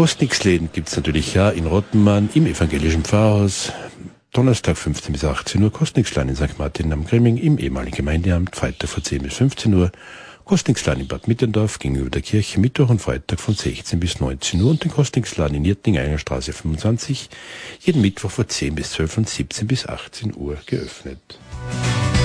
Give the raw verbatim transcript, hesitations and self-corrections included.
Kostniksläden gibt es natürlich ja in Rottenmann, im evangelischen Pfarrhaus. Donnerstag fünfzehn bis achtzehn Uhr, Kostniksland in Sankt Martin am Grimming im ehemaligen Gemeindeamt, Freitag von zehn bis fünfzehn Uhr, Kostniksland in Bad Mitterndorf gegenüber der Kirche, Mittwoch und Freitag von sechzehn bis neunzehn Uhr und den Kostniksland in Niertning, Eingerstraße fünfundzwanzig, jeden Mittwoch von zehn bis zwölf und siebzehn bis achtzehn Uhr geöffnet.